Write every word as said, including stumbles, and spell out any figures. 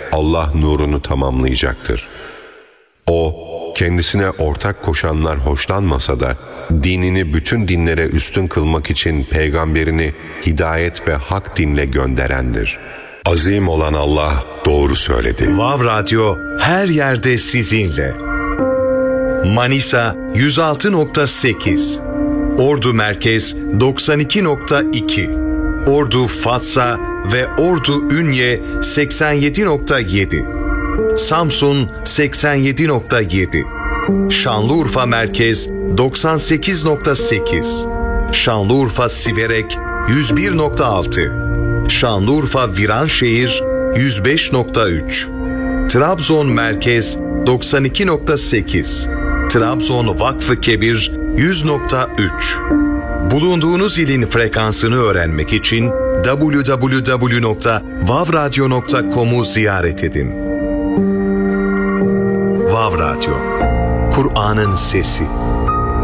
Allah nurunu tamamlayacaktır. O, kendisine ortak koşanlar hoşlanmasa da, dinini bütün dinlere üstün kılmak için peygamberini hidayet ve hak dinle gönderendir. Azim olan Allah doğru söyledi. Vav Radyo her yerde sizinle. Manisa yüz altı nokta sekiz, Ordu Merkez doksan iki nokta iki, Ordu Fatsa ve Ordu Ünye seksen yedi nokta yedi, Samsun seksen yedi nokta yedi, Şanlıurfa Merkez doksan sekiz nokta sekiz, Şanlıurfa Siverek yüz bir nokta altı, Şanlıurfa Viranşehir yüz beş nokta üç, Trabzon Merkez doksan iki nokta sekiz, Trabzon Vakfı Kebir yüz nokta üç. Bulunduğunuz ilin frekansını öğrenmek için double-u double-u double-u nokta vav radyo nokta com'u ziyaret edin. Vav Radyo, Kur'an'ın sesi.